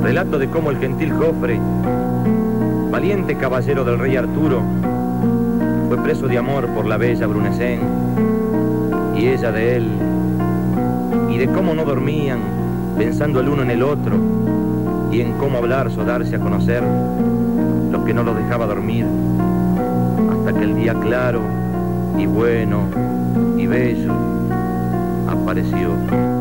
Relato de cómo el gentil Jofre, valiente caballero del rey Arturo, fue preso de amor por la bella Brunecén, y ella de él, y de cómo no dormían, pensando el uno en el otro, y en cómo hablarse o darse a conocer, lo que no los dejaba dormir, hasta que el día claro, y bueno, y bello, apareció.